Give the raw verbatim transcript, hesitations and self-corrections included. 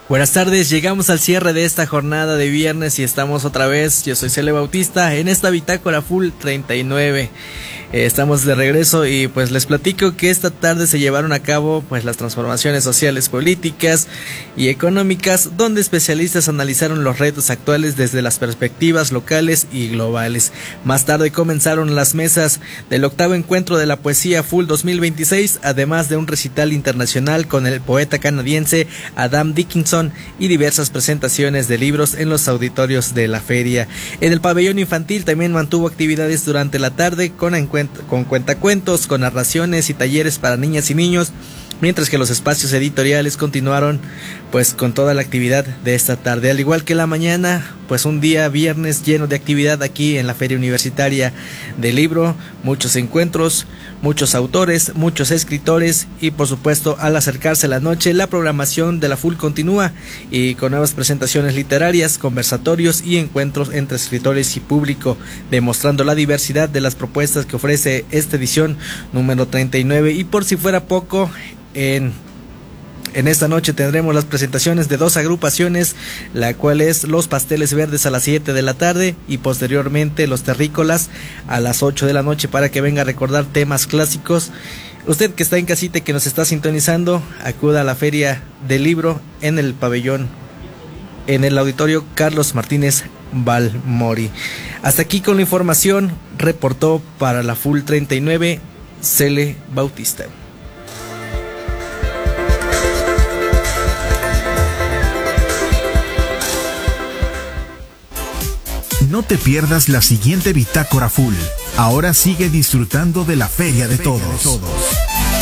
Buenas tardes, llegamos al cierre de esta jornada de viernes y estamos otra vez, yo soy Cele Bautista, en esta bitácora Full treinta y nueve. Eh, estamos de regreso y pues les platico que esta tarde se llevaron a cabo pues las transformaciones sociales, políticas y económicas, donde especialistas analizaron los retos actuales desde las perspectivas locales y globales. Más tarde comenzaron las mesas del octavo encuentro de la poesía Full dos mil veintiséis, además de un recital internacional con el poeta canadiense Adam Dickinson y diversas presentaciones de libros en los auditorios de la feria. En el pabellón infantil también mantuvo actividades durante la tarde con encuentros con cuentacuentos, con narraciones y talleres para niñas y niños, mientras que los espacios editoriales continuaron pues con toda la actividad de esta tarde, al igual que la mañana, pues un día viernes lleno de actividad aquí en la Feria Universitaria del Libro, muchos encuentros, muchos autores, muchos escritores y por supuesto al acercarse la noche la programación de la Full continúa y con nuevas presentaciones literarias, conversatorios y encuentros entre escritores y público, demostrando la diversidad de las propuestas que ofrece esta edición número treinta y nueve. Y por si fuera poco, en En esta noche tendremos las presentaciones de dos agrupaciones, la cual es Los Pasteles Verdes a las siete de la tarde y posteriormente Los Terrícolas a las ocho de la noche, para que venga a recordar temas clásicos. Usted que está en casita y que nos está sintonizando, acuda a la Feria del Libro en el pabellón, en el auditorio Carlos Martínez Balmori. Hasta aquí con la información, reportó para la Full treinta y nueve, Cele Bautista. No te pierdas la siguiente Bitácora Full. Ahora sigue disfrutando de la Feria de Todos.